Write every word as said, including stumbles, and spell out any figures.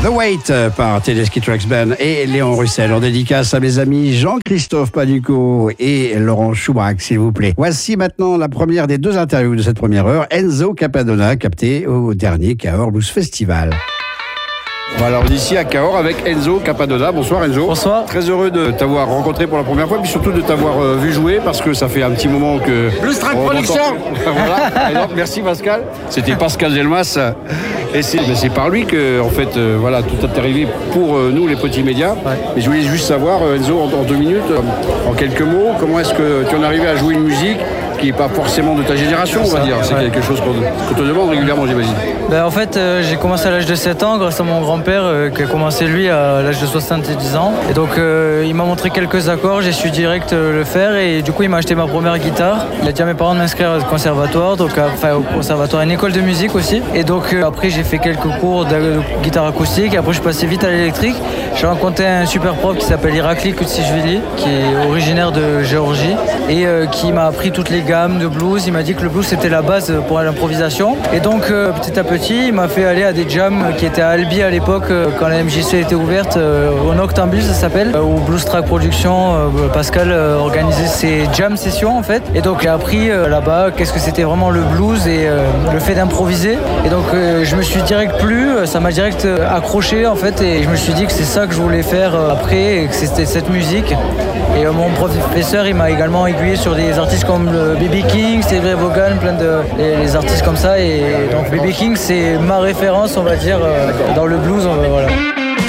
The Wait par Tedeschi Trucks Band et Léon Russell. En dédicace à mes amis Jean-Christophe Paduco et Laurent Choubrac, s'il vous plaît. Voici maintenant la première des deux interviews de cette première heure. Enzo Capadona, capté au dernier Cahors Blues Festival. Voilà, on est ici à Cahors avec Enzo Capadona. Bonsoir Enzo. Bonsoir. Très heureux de t'avoir rencontré pour la première fois, puis surtout de t'avoir euh, vu jouer parce que ça fait un petit moment que... Blues Track Production. Voilà. Alors, merci Pascal. C'était Pascal Delmas. Et c'est, ben c'est par lui que, en fait, euh, voilà, tout est arrivé pour euh, nous, les petits médias. Ouais. Mais je voulais juste savoir, euh, Enzo, en, en deux minutes, euh, en quelques mots, comment est-ce que tu en es arrivé à jouer une musique qui n'est pas forcément de ta génération, on va dire. C'est ouais. quelque chose qu'on, qu'on te demande régulièrement, j'imagine. Ben, en fait, euh, j'ai commencé à l'âge de sept ans grâce à mon grand-père euh, qui a commencé lui à l'âge de soixante-dix ans. Et donc, euh, il m'a montré quelques accords, j'ai su direct euh, le faire et du coup, il m'a acheté ma première guitare. Il a dit à mes parents de m'inscrire au conservatoire, donc à, enfin au conservatoire, une école de musique aussi. Et donc, euh, après, j'ai fait quelques cours de, de guitare acoustique et après, je suis passé vite à l'électrique. J'ai rencontré un super prof qui s'appelle Irakli Kutsishvili, qui est originaire de Géorgie et euh, qui m'a appris toutes les gammes de blues. Il m'a dit que le blues c'était la base pour l'improvisation et donc euh, petit à petit il m'a fait aller à des jams qui étaient à Albi à l'époque euh, quand la M J C était ouverte, euh, au Noctambule ça s'appelle, euh, où Blues Track Production, euh, Pascal euh, organisait ses jam sessions en fait et donc j'ai appris euh, là-bas qu'est-ce que c'était vraiment le blues et euh, le fait d'improviser et donc euh, je me suis direct plu, ça m'a direct accroché en fait et je me suis dit que c'est ça que je voulais faire euh, après et que c'était cette musique et euh, mon professeur il m'a également aiguillé sur des artistes comme B B King, Steve Ray Vaughan, plein de les, les artistes comme ça et donc B B King c'est ma référence on va dire euh, dans le blues on, voilà.